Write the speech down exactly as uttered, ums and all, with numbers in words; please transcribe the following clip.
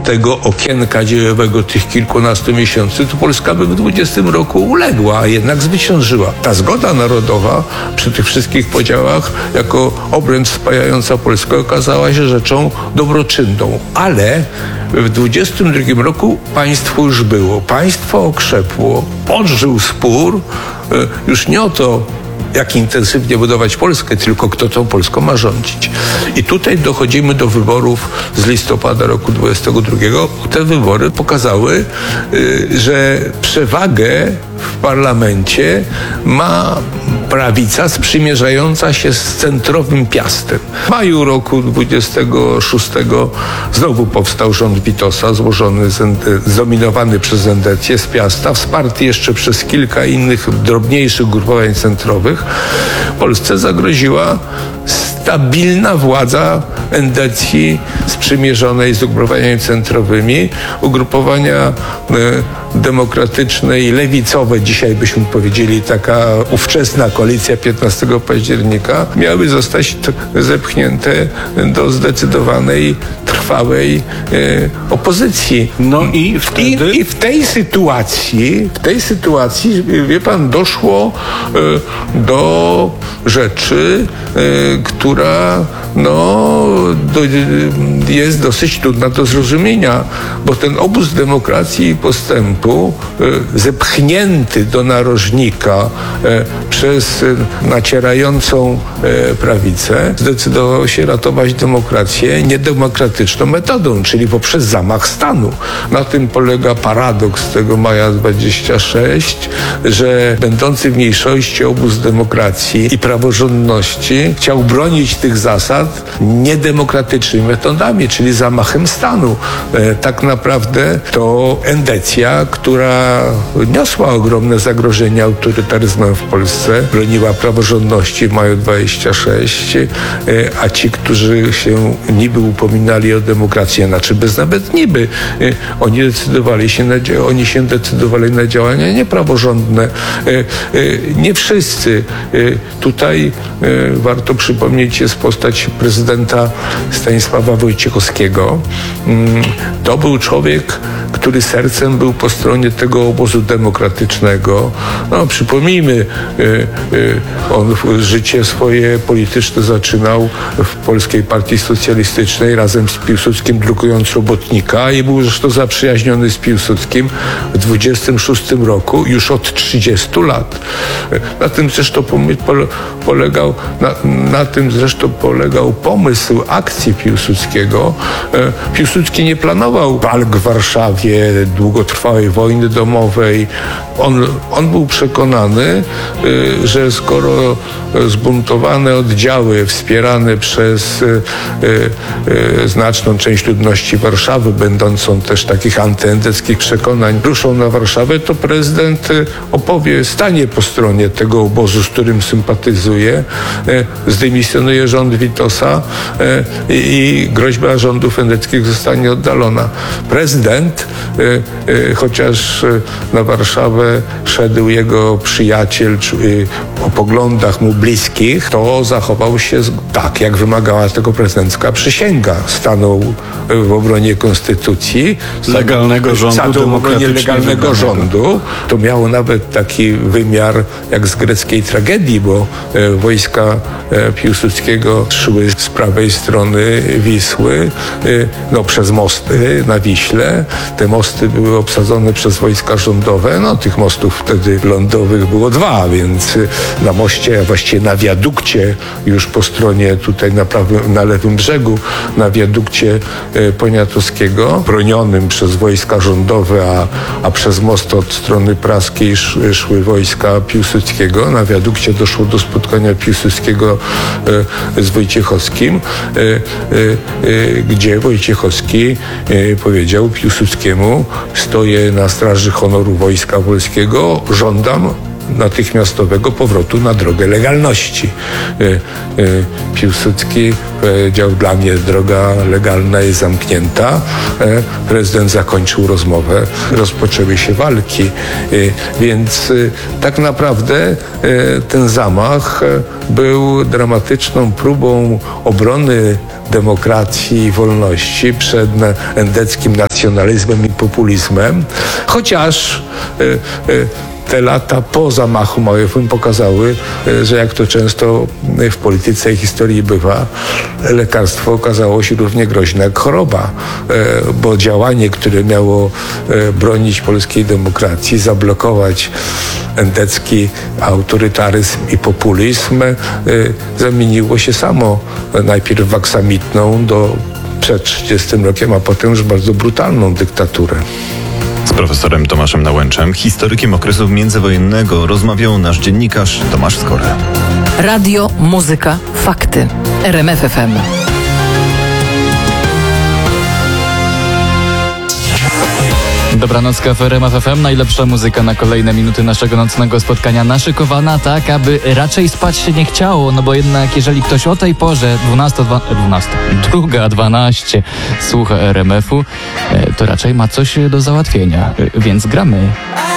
tego okienka dziejowego tych kilkunastu miesięcy, to Polska by w dwudziestym roku uległa, a jednak zwyciężyła. Ta zgoda narodowa przy tych wszystkich podziałach jako obręcz spajająca Polskę okazała się rzeczą dobroczynną. Ale w dwudziestym drugim roku państwo już było. Państwo okrzepło, odżył spór już nie o to, jak intensywnie budować Polskę, tylko kto tą Polską ma rządzić. I tutaj dochodzimy do wyborów z listopada roku dwudziestego drugiego. Te wybory pokazały, że przewagę w parlamencie ma prawica sprzymierzająca się z centrowym Piastem. W maju roku dwudziestego szóstego znowu powstał rząd Witosa, złożony, z, zdominowany przez Endecję z Piasta, wsparty jeszcze przez kilka innych drobniejszych ugrupowań centrowych. Polsce zagroziła stabilna władza Endecji sprzymierzonej z ugrupowaniami centrowymi, ugrupowania e, demokratyczne i lewicowe, dzisiaj byśmy powiedzieli taka ówczesna koalicja piętnastego października, miały zostać t- zepchnięte do zdecydowanej, trwałej e, opozycji. No i wtedy? I, I w tej sytuacji, w tej sytuacji, wie pan, doszło e, do rzeczy, e, która no, do, jest dosyć trudna do zrozumienia, bo ten obóz demokracji i postępu, e, zepchnięty do narożnika e, przez e, nacierającą e, prawicę, zdecydował się ratować demokrację niedemokratyczną metodą, czyli poprzez zamach stanu. Na tym polega paradoks tego maja dwudziestego szóstego, że będący w mniejszości obóz demokracji i praworządności chciał bronić tych zasad niedemokratycznymi metodami, czyli zamachem stanu. E, tak naprawdę to Endecja, która niosła ogromne zagrożenie autorytaryzmem w Polsce, broniła praworządności w maju dwudziestego szóstego, e, a ci, którzy się niby upominali o demokrację, znaczy bez nawet niby, e, oni decydowali się na, oni się decydowali na działania niepraworządne. E, e, nie wszyscy. E, tutaj e, warto przypomnieć, jest postać prezydenta Stanisława Wojciechowskiego. Mm, to był człowiek, który sercem był po stronie tego obozu demokratycznego. No, przypomnijmy, y, y, on życie swoje polityczne zaczynał w Polskiej Partii Socjalistycznej razem z Piłsudskim, drukując Robotnika, i był zresztą zaprzyjaźniony z Piłsudskim w dwudziestym szóstym roku, już od trzydziestu lat. Na tym zresztą polegał, na, na tym zresztą polegał pomysł akcji Piłsudskiego. Piłsudski nie planował walk w Warszawie, długotrwałej wojny domowej. On, on był przekonany, że skoro zbuntowane oddziały wspierane przez y, y, znaczną część ludności Warszawy, będącą też takich antyendeckich przekonań, ruszą na Warszawę, to prezydent opowie, stanie po stronie tego obozu, z którym sympatyzuje, y, zdymisjonuje rząd Witosa y, i groźba rządów endeckich zostanie oddalona. Prezydent, y, y, chociaż na Warszawę szedł jego przyjaciel y, o poglądach mu bliskich, to zachował się tak, jak wymagała tego prezydencka przysięga. Stanął w obronie konstytucji. Legalnego rządu, stanął w obronie legalnego rządu. To miało nawet taki wymiar jak z greckiej tragedii, bo e, wojska e, Piłsudskiego szły z prawej strony Wisły, e, no przez mosty na Wiśle. Te mosty były obsadzone przez wojska rządowe. No tych mostów wtedy lądowych było dwa, więc na moście, a właściwie na wiadukcie już po stronie tutaj na, prawym, na lewym brzegu, na wiadukcie e, Poniatowskiego, bronionym przez wojska rządowe, a, a przez most od strony praskiej sz, szły wojska Piłsudskiego. Na wiadukcie doszło do spotkania Piłsudskiego e, z Wojciechowskim, e, e, e, gdzie Wojciechowski e, powiedział Piłsudskiemu: stoję na straży honoru Wojska Polskiego, żądam natychmiastowego powrotu na drogę legalności. Piłsudski powiedział, dla mnie droga legalna jest zamknięta. Prezydent zakończył rozmowę, rozpoczęły się walki, więc tak naprawdę ten zamach był dramatyczną próbą obrony demokracji i wolności przed endeckim nacjonalizmem i populizmem, chociaż te lata po zamachu małym pokazały, że jak to często w polityce i historii bywa, lekarstwo okazało się równie groźne jak choroba, bo działanie, które miało bronić polskiej demokracji, zablokować endecki autorytaryzm i populizm, zamieniło się samo najpierw w aksamitną do przed trzydziestym rokiem, a potem już bardzo brutalną dyktaturę. Z profesorem Tomaszem Nałęczem, historykiem okresu międzywojennego, rozmawiał nasz dziennikarz Tomasz Skora. Radio, muzyka, fakty. R M F F M. Dobranocka w R M F F M. Najlepsza muzyka na kolejne minuty naszego nocnego spotkania naszykowana tak, aby raczej spać się nie chciało, no bo jednak jeżeli ktoś o tej porze dwunasta, dwunasta, druga dwanaście słucha R M F-u, to raczej ma coś do załatwienia, więc gramy.